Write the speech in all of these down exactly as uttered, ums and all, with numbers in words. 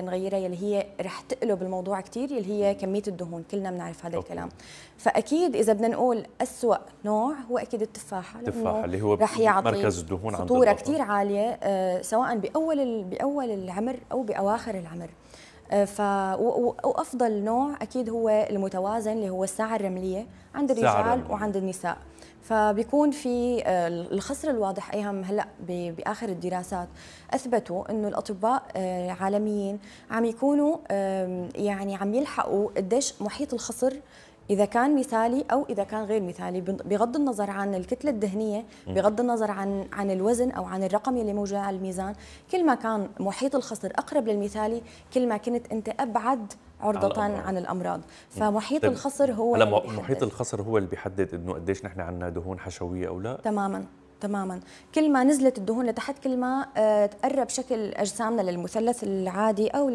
نغيرها يلي هي رح تقلب الموضوع كثير، يلي هي كميه الدهون، كلنا بنعرف هذا أوكي. الكلام. فاكيد اذا بدنا نقول اسوأ نوع هو اكيد التفاحه، التفاحه اللي هو رح يعطي مركز الدهون عند خطوره كثير عاليه آه سواء باول باول العمر او باواخر العمر. ف وافضل نوع اكيد هو المتوازن اللي هو الساعه الرمليه عند الرجال وعند النساء. فبيكون في الخصر الواضح ايهم هلا باخر الدراسات اثبتوا انه الاطباء عالميين عم يكونوا يعني عم يلحقوا قديش محيط الخصر إذا كان مثالي أو إذا كان غير مثالي، بغض النظر عن الكتلة الدهنية، بغض النظر عن عن الوزن أو عن الرقم اللي موجود على الميزان. كل ما كان محيط الخصر أقرب للمثالي كل ما كنت أنت أبعد عرضة عن الأمراض. فمحيط طيب الخصر هو هلا محيط الخصر هو اللي بيحدد إنه قديش نحن عندنا دهون حشوية أو لا؟ تماماً تماما. كل ما نزلت الدهون لتحت كل ما تقرب شكل اجسامنا للمثلث العادي او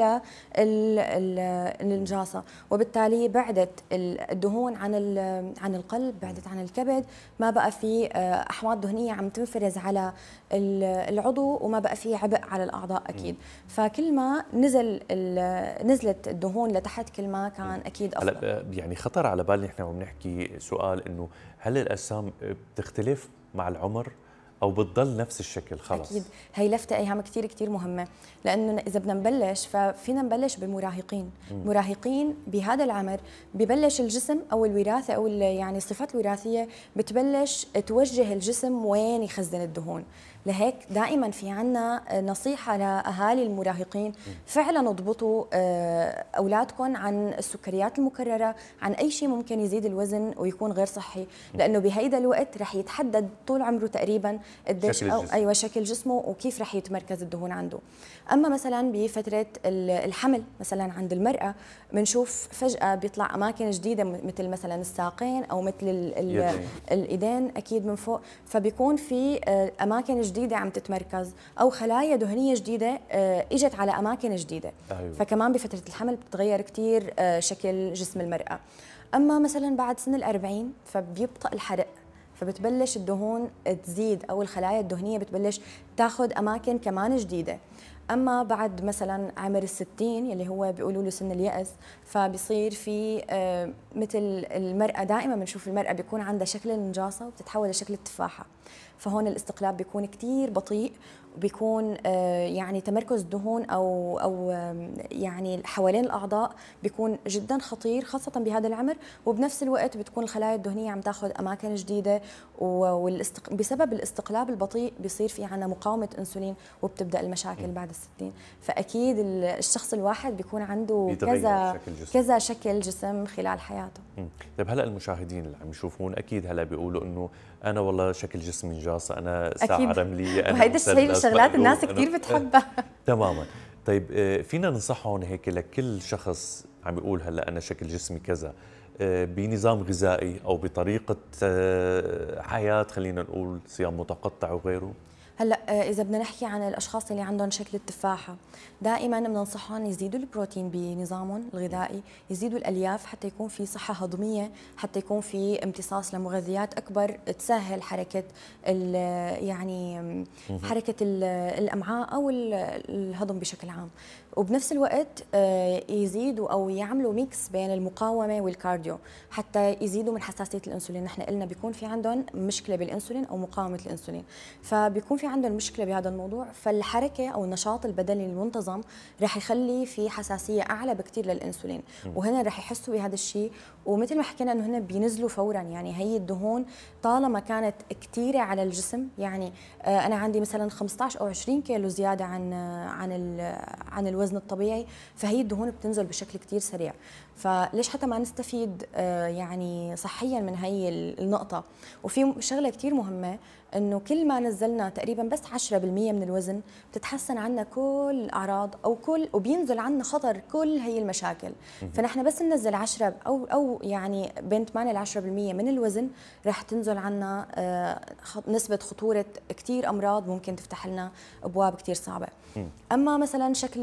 للنجاصه، وبالتالي بعدت الدهون عن عن القلب، بعدت عن الكبد، ما بقى في احماض دهنيه عم تنفرز على العضو وما بقى في عبء على الاعضاء اكيد. فكل ما نزل نزلت الدهون لتحت كل ما كان اكيد افضل. هلا يعني خطر على بالي نحن وعم نحكي سؤال انه هل الاجسام بتختلف مع العمر او بتضل نفس الشكل خلص؟ اكيد هي لفته ايهم كثير كثير مهمه، لانه اذا بدنا نبلش ففينا نبلش بالمراهقين. مراهقين بهذا العمر ببلش الجسم او الوراثه او يعني الصفات الوراثيه بتبلش توجه الجسم وين يخزن الدهون. لهيك دائما في عنا نصيحه لاهالي المراهقين، فعلا اضبطوا اولادكم عن السكريات المكرره، عن اي شيء ممكن يزيد الوزن ويكون غير صحي، لانه بهيدا الوقت رح يتحدد طول عمره تقريبا قديش او ايوه شكل جسمه وكيف رح يتمركز الدهون عنده. اما مثلا بفتره الحمل مثلا عند المراه بنشوف فجاه بيطلع اماكن جديده مثل مثلا الساقين او مثل الايدين اكيد من فوق، فبيكون في اماكن جديده عم تتمركز او خلايا دهنيه جديده اجت على اماكن جديده. أيوة. فكمان بفتره الحمل بتتغير كثير شكل جسم المراه. اما مثلا بعد سن الأربعين فبيبطأ الحرق، فبتبلش الدهون تزيد او الخلايا الدهنيه بتبلش تاخذ اماكن كمان جديده. اما بعد مثلا عمر الستين يلي هو بيقولوا له سن اليأس، فبيصير في مثل المرأة دائما بنشوف المرأة بيكون عندها شكل النجاصة وبتتحول لشكل التفاحة، فهون الاستقلاب بيكون كتير بطيء وبيكون يعني تمركز الدهون او او يعني حوالين الاعضاء بيكون جدا خطير خاصه بهذا العمر، وبنفس الوقت بتكون الخلايا الدهنيه عم تاخذ اماكن جديده، وبسبب الاستقلاب البطيء بيصير في عنا مقاومه انسولين وبتبدا المشاكل بعد الستين. فاكيد الشخص الواحد بيكون عنده كذا شكل جسم. كذا شكل جسم خلال حياته. طيب هلا المشاهدين اللي عم يشوفون اكيد هلا بيقولوا انه انا والله شكل جسمي نجاصه، انا ساعه رمليه، انا وهيدا الشيء الشغلات الناس كثير بتحبها. تماما. طيب فينا ننصحهم هيك لكل شخص عم يقول هلا انا شكل جسمي كذا بنظام غذائي او بطريقه حياه، خلينا نقول صيام متقطع وغيره؟ هلا اذا بدنا نحكي عن الاشخاص اللي عندهم شكل التفاحه، دائما بننصحهم يزيدوا البروتين بنظامهم الغذائي، يزيدوا الالياف حتى يكون في صحه هضميه، حتى يكون في امتصاص لمغذيات اكبر تسهل حركه يعني حركه الامعاء او الهضم بشكل عام. وبنفس الوقت يزيدوا او يعملوا ميكس بين المقاومه والكارديو حتى يزيدوا من حساسيه الانسولين. نحن قلنا بيكون في عندهم مشكله بالانسولين او مقاومه الانسولين، فبيكون في عندهم مشكله بهذا الموضوع، فالحركه او النشاط البدني المنتظم رح يخلي في حساسيه اعلى بكثير للانسولين، وهنا رح يحسوا بهذا الشيء. ومثل ما حكينا انه هن بينزلوا فورا، يعني هي الدهون طالما كانت كثيره على الجسم، يعني انا عندي مثلا خمسة عشر او عشرين كيلو زياده عن عن عن الوزن الطبيعي، فهي الدهون بتنزل بشكل كثير سريع. فليش حتى ما نستفيد يعني صحيا من هي النقطه. وفي شغله كثير مهمه، انه كل ما نزلنا تقريبا بس عشرة بالمئة من الوزن بتتحسن عنا كل الاعراض او كل وبينزل عنا خطر كل هي المشاكل. فنحن بس ننزل عشرة او او يعني بين ثمانية ل عشرة بالمئة من الوزن رح تنزل عنا نسبه خطوره كثير امراض ممكن تفتح لنا ابواب كثير صعبه. اما مثلا شكل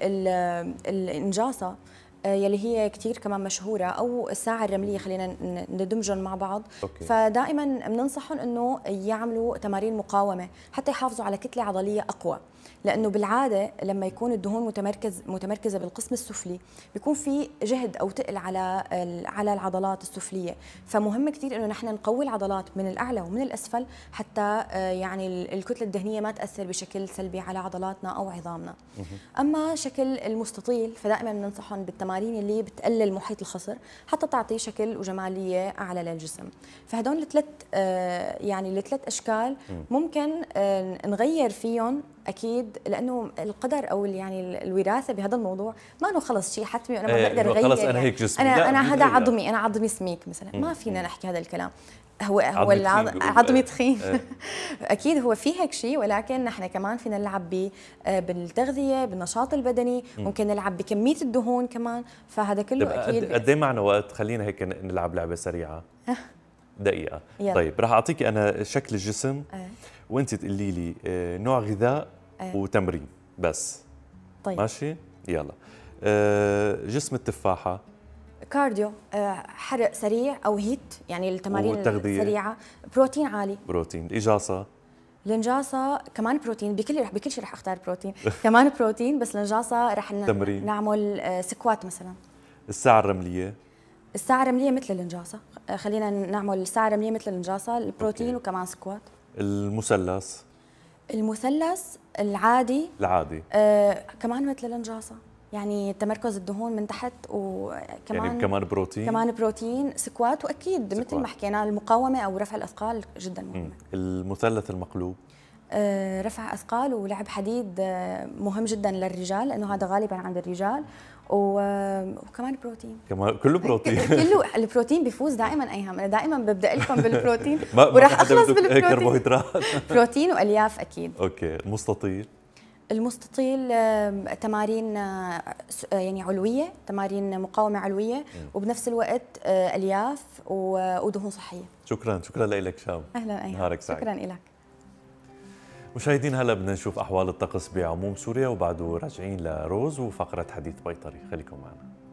النجاصه يلي هي كثير كمان مشهوره، او الساعه الرمليه، خلينا ندمجهم مع بعض. أوكي. فدائما بننصحهم انه يعملوا تمارين مقاومه حتى يحافظوا على كتله عضليه اقوى. لانه بالعاده لما يكون الدهون متمركز متمركزه بالقسم السفلي بيكون في جهد او تقل على على العضلات السفليه، فمهم كثير انه نحن نقوي العضلات من الاعلى ومن الاسفل حتى يعني الكتله الدهنيه ما تاثر بشكل سلبي على عضلاتنا او عظامنا. اما شكل المستطيل فدائما بننصحهم بالتمارين اللي بتقلل محيط الخصر حتى تعطي شكل وجماليه اعلى للجسم. فهدول الثلاث يعني الثلاث اشكال ممكن نغير فيهم اكيد، لانه القدر او يعني الوراثه بهذا الموضوع ما انه خلص شيء حتمي وانا ما ايه بقدر اغير. خلص انا يعني هيك جسمي، انا لا انا هذا بيتغير. عظمي، انا عظمي سميك مثلا، ما فينا نحكي هذا الكلام. هو هو عظمي العظ... تخين بيقولوا. عظمي تخين ايه. اكيد هو في هيك شيء، ولكن نحن كمان فينا نلعب ب بالتغذيه، بالنشاط البدني، ممكن نلعب بكميه الدهون كمان، فهذا كله اكيد. قد ايه معنا وقت؟ خلينا هيك نلعب لعبه سريعه دقيقه. يلا. طيب رح اعطيكي انا شكل الجسم أه. وانت تقولي لي آه، نوع غذاء أه. وتمرين بس. طيب ماشي يلا. آه، جسم التفاحه كارديو، آه، حرق سريع او هيت، يعني التمارين والتغذية؟ السريعه، بروتين عالي. بروتين. الاجاصه النجاسة كمان بروتين، بكل رح بكل شيء رح اختار بروتين كمان بروتين، بس النجاسة رح ن- تمرين. نعمل آه، سكوات مثلا. الساعه الرمليه الساعة الرملية مثل النجاسة، آه، خلينا نعمل الساعة الرملية مثل النجاسة، البروتين أوكي. وكمان سكوات. المثلث المثلث العادي العادي آه كمان مثل النجاسة، يعني تمركز الدهون من تحت، وكمان يعني كمان بروتين. كمان بروتين سكوات، واكيد مثل ما حكينا المقاومة او رفع الاثقال جدا مم. مهمة. المثلث المقلوب آه، رفع اثقال ولعب حديد آه، مهم جدا للرجال، لانه هذا غالبا عند الرجال، و- آه، وكمان بروتين. كمان كله بروتين. كله البروتين بيفوز دائما ايهم، انا دائما ببدا لكم بالبروتين ما- ما وراح في حدا اخلص بده بالبروتين. كربوهيدرات. بروتين والياف اكيد. اوكي. المستطيل المستطيل آه، تمارين آه، س- آه، يعني علويه، تمارين مقاومه علويه، وبنفس الوقت آه، الياف و- ودهون صحيه. شكرا شكرا لك شام. اهلا ايهم. نهارك سعيد. شكرا لك. مشاهدينا هلا بدنا نشوف احوال الطقس بعموم سوريا، وبعده راجعين لروز وفقره حديث بيطري، خليكم معنا.